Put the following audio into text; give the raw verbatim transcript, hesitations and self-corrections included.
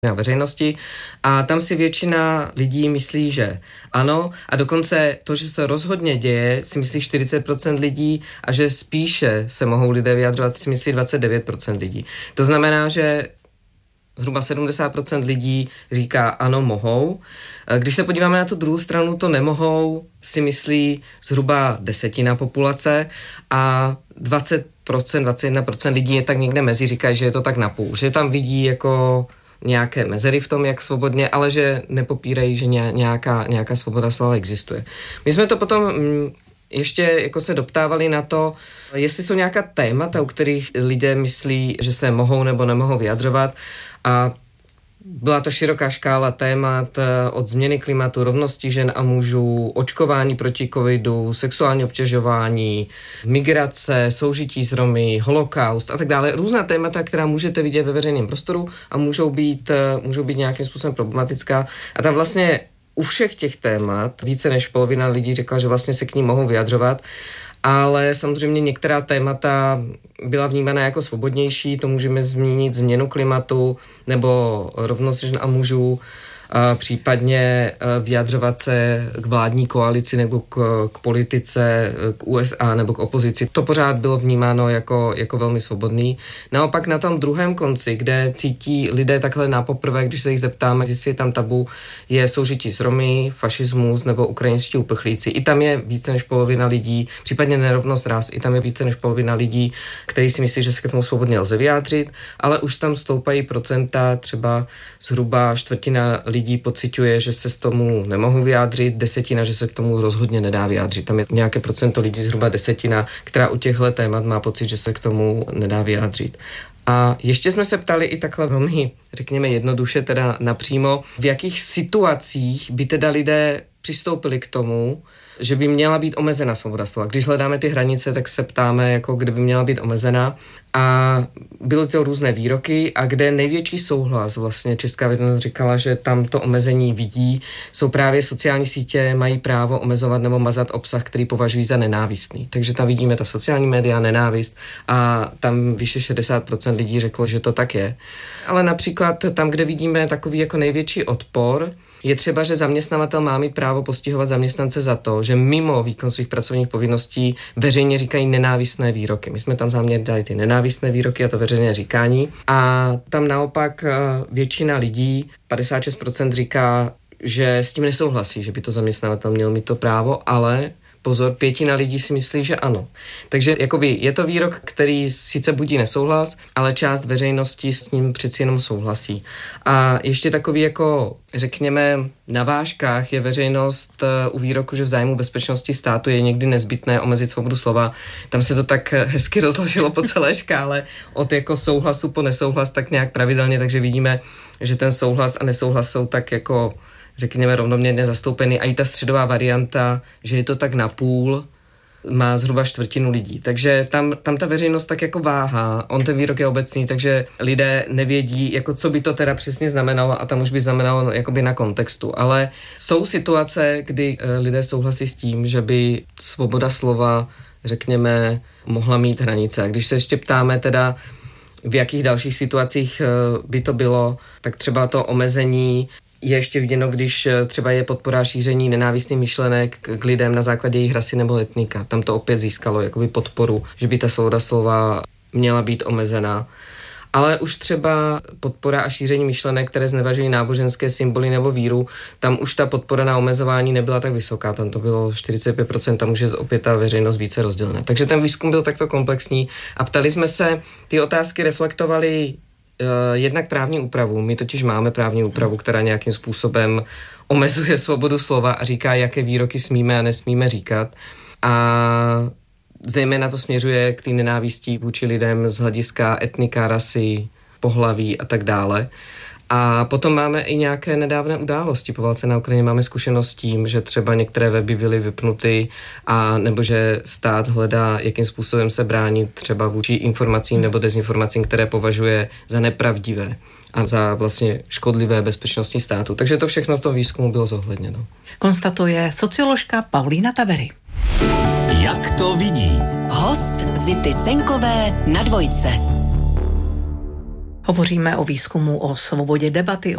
na veřejnosti a tam si většina lidí myslí, že ano a dokonce to, že se rozhodně děje, si myslí čtyřicet procent lidí a že spíše se mohou lidé vyjadřovat, si myslí dvacet devět procent lidí. To znamená, že zhruba sedmdesát procent lidí říká ano, mohou. Když se podíváme na tu druhou stranu, to nemohou, si myslí zhruba desetina populace a dvacet procent, dvacet jedna procent lidí je tak někde mezi, říkají, že je to tak napůl, že tam vidí jako nějaké mezery v tom, jak svobodně, ale že nepopírají, že nějaká, nějaká svoboda slova existuje. My jsme to potom ještě jako se doptávali na to, jestli jsou nějaká témata, u kterých lidé myslí, že se mohou nebo nemohou vyjadřovat a byla to široká škála témat od změny klimatu, rovnosti žen a mužů, očkování proti covidu, sexuální obtěžování, migrace, soužití s Romy, holokaust a tak dále. Různá témata, která můžete vidět ve veřejném prostoru a můžou být, můžou být nějakým způsobem problematická. A tam vlastně u všech těch témat více než polovina lidí řekla, že vlastně se k ním mohou vyjadřovat. Ale samozřejmě některá témata byla vnímána jako svobodnější, to můžeme zmínit změnu klimatu nebo rovnost žen a mužů, a případně vyjadřovat se k vládní koalici nebo k, k politice, k U S A nebo k opozici. To pořád bylo vnímáno jako, jako velmi svobodný. Naopak na tom druhém konci, kde cítí lidé takhle napoprvé, když se jich zeptáme, jestli je tam tabu, je soužití s Romy, fašismus nebo ukrajinští uprchlíci. I tam je více než polovina lidí, případně nerovnost ras, i tam je více než polovina lidí, kteří si myslí, že se k tomu svobodně lze vyjádřit, ale už tam stoupají procenta, třeba zhruba čtvrtina lidí lidí pociťuje, že se s tomu nemohou vyjádřit, desetina, že se k tomu rozhodně nedá vyjádřit. Tam je nějaké procento lidí, zhruba desetina, která u těchto témat má pocit, že se k tomu nedá vyjádřit. A ještě jsme se ptali i takhle velmi, řekněme jednoduše, teda napřímo, v jakých situacích by teda lidé přistoupili k tomu, že by měla být omezena svoboda slova. Když hledáme ty hranice, tak se ptáme, jako kde by měla být omezena. A byly to různé výroky a kde největší souhlas vlastně česká veřejnost říkala, že tam to omezení vidí, jsou právě sociální sítě, mají právo omezovat nebo mazat obsah, který považují za nenávistný. Takže tam vidíme ta sociální média, nenávist a tam vyše šedesát procent lidí řeklo, že to tak je. Ale například tam, kde vidíme takový jako největší odpor, je třeba, že zaměstnavatel má mít právo postihovat zaměstnance za to, že mimo výkon svých pracovních povinností veřejně říkají nenávistné výroky. My jsme tam záměrně dali ty nenávistné výroky a to veřejné říkání. A tam naopak většina lidí, padesát šest procent říká, že s tím nesouhlasí, že by to zaměstnavatel měl mít to právo, ale pozor, pětina lidí si myslí, že ano. Takže jakoby je to výrok, který sice budí nesouhlas, ale část veřejnosti s ním přeci jenom souhlasí. A ještě takový jako, řekněme, na vážkách je veřejnost u výroku, že v zájmu bezpečnosti státu je někdy nezbytné omezit svobodu slova. Tam se to tak hezky rozložilo po celé škále od jako souhlasu po nesouhlas tak nějak pravidelně, takže vidíme, že ten souhlas a nesouhlas jsou tak jako řekněme rovnoměrně zastoupeny a i ta středová varianta, že je to tak napůl, má zhruba čtvrtinu lidí. Takže tam, tam ta veřejnost tak jako váhá. On ten výrok je obecný, takže lidé nevědí, jako co by to teda přesně znamenalo a tam už by znamenalo jakoby na kontextu. Ale jsou situace, kdy lidé souhlasí s tím, že by svoboda slova, řekněme, mohla mít hranice. A když se ještě ptáme teda, v jakých dalších situacích by to bylo, tak třeba to omezení je ještě viděno, když třeba je podpora šíření nenávistných myšlenek k lidem na základě jejich rasy nebo etnika. Tam to opět získalo jakoby podporu, že by ta svoboda slova měla být omezená. Ale už třeba podpora a šíření myšlenek, které znevažují náboženské symboly nebo víru, tam už ta podpora na omezování nebyla tak vysoká, tam to bylo čtyřicet pět procent, tam už je opět ta veřejnost více rozdělená. Takže ten výzkum byl takto komplexní a ptali jsme se, ty otázky reflektovaly jednak právní úpravu. My totiž máme právní úpravu, která nějakým způsobem omezuje svobodu slova a říká, jaké výroky smíme a nesmíme říkat. A zejména to směřuje k té nenávistí vůči lidem z hlediska etnika, rasy, pohlaví a tak dále. A potom máme i nějaké nedávné události. Po válce na Ukrajině máme zkušenost s tím, že třeba některé weby byly vypnuty a nebo že stát hledá, jakým způsobem se bránit třeba vůči informacím nebo dezinformacím, které považuje za nepravdivé a za vlastně škodlivé bezpečnostní státu. Takže to všechno v tom výzkumu bylo zohledněno. Konstatuje socioložka Paulína Tavery. Jak to vidí? Host Zity Senkové na Dvojce. Hovoříme o výzkumu o svobodě debaty,